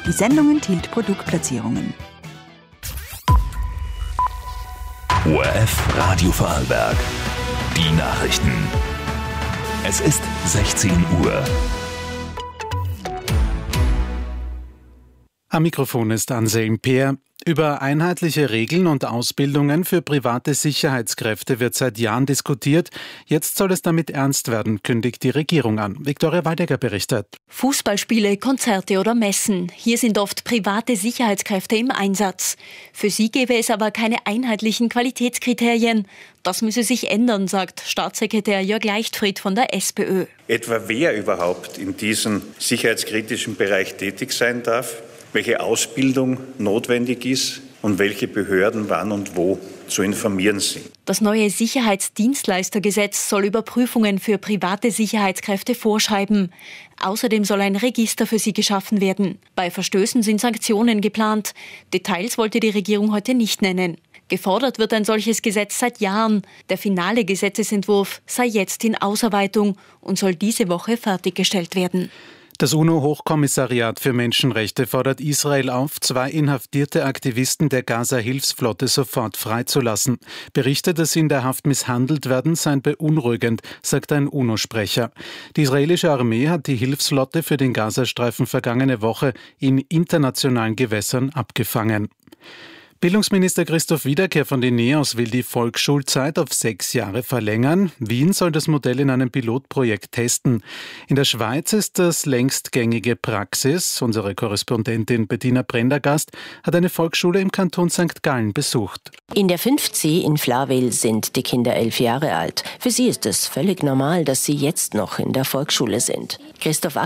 Die Sendung enthielt Produktplatzierungen. ORF Radio Vorarlberg. Die Nachrichten. Es ist 16 Uhr. Am Mikrofon ist Anselm Peer. Über einheitliche Regeln und Ausbildungen für private Sicherheitskräfte wird seit Jahren diskutiert. Jetzt soll es damit ernst werden, kündigt die Regierung an. Viktoria Weidegger berichtet. Fußballspiele, Konzerte oder Messen. Hier sind oft private Sicherheitskräfte im Einsatz. Für sie gäbe es aber keine einheitlichen Qualitätskriterien. Das müsse sich ändern, sagt Staatssekretär Jörg Leichtfried von der SPÖ. Etwa wer überhaupt in diesem sicherheitskritischen Bereich tätig sein darf, welche Ausbildung notwendig ist und welche Behörden wann und wo zu informieren sind. Das neue Sicherheitsdienstleistergesetz soll Überprüfungen für private Sicherheitskräfte vorschreiben. Außerdem soll ein Register für sie geschaffen werden. Bei Verstößen sind Sanktionen geplant. Details wollte die Regierung heute nicht nennen. Gefordert wird ein solches Gesetz seit Jahren. Der finale Gesetzesentwurf sei jetzt in Ausarbeitung und soll diese Woche fertiggestellt werden. Das UNO-Hochkommissariat für Menschenrechte fordert Israel auf, 2 inhaftierte Aktivisten der Gaza-Hilfsflotte sofort freizulassen. Berichte, dass sie in der Haft misshandelt werden, seien beunruhigend, sagt ein UNO-Sprecher. Die israelische Armee hat die Hilfsflotte für den Gazastreifen vergangene Woche in internationalen Gewässern abgefangen. Bildungsminister Christoph Wiederkehr von den NEOS will die Volksschulzeit auf 6 Jahre verlängern. Wien soll das Modell in einem Pilotprojekt testen. In der Schweiz ist das längst gängige Praxis. Unsere Korrespondentin Bettina Prendergast hat eine Volksschule im Kanton St. Gallen besucht. In der 5C in Flawil sind die Kinder 11 Jahre alt. Für sie ist es völlig normal, dass sie jetzt noch in der Volksschule sind. Christoph